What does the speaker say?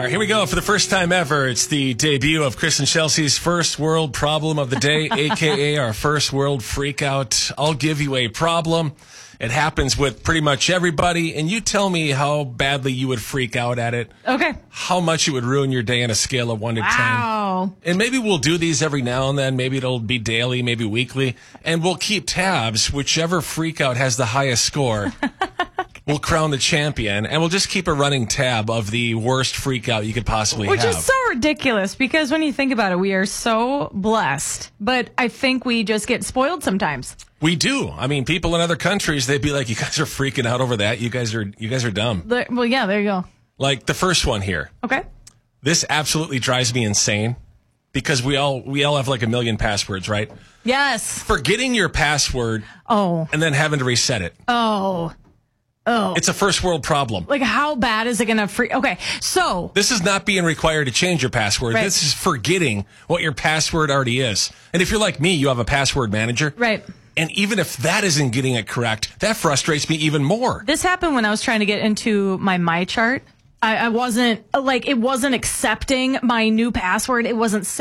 All right, here we go. For the first time ever, it's the debut of Chris and Chelsea's first world problem of the day, a.k.a. our first world freakout. I'll give you a problem. It happens with pretty much everybody, and you tell me how badly you would freak out at it. Okay. How much it would ruin your day on a scale of 1 to 10. Wow. And maybe we'll do these every now and then. Maybe it'll be daily, maybe weekly. And we'll keep tabs. Whichever freakout has the highest score will crown the champion. And we'll just keep a running tab of the worst freakout you could possibly have. Which is so ridiculous because when you think about it, we are so blessed. But I think we just get spoiled sometimes. We do. I mean, people in other countries, they'd be like, you guys are freaking out over that. You guys are dumb. Well, yeah, there you go. Like the first one here. Okay. This absolutely drives me insane because we all have like a million passwords, right? Yes. Forgetting your password and then having to reset it. Oh. It's a first world problem. Like, how bad is it going to Okay, so. This is not being required to change your password. Right. This is forgetting what your password already is. And if you're like me, you have a password manager. Right. And even if that isn't getting it correct, that frustrates me even more. This happened when I was trying to get into my MyChart. I wasn't, it wasn't accepting my new password. It wasn't